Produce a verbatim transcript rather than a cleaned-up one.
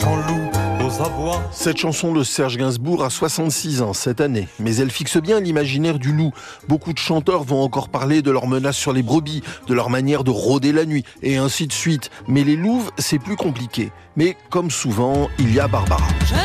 sans loup aux abois. Cette chanson de Serge Gainsbourg a soixante-six ans cette année, mais elle fixe bien l'imaginaire du loup. Beaucoup de chanteurs vont encore parler de leurs menaces sur les brebis, de leur manière de rôder la nuit, et ainsi de suite. Mais les louves, c'est plus compliqué. Mais comme souvent, il y a Barbara.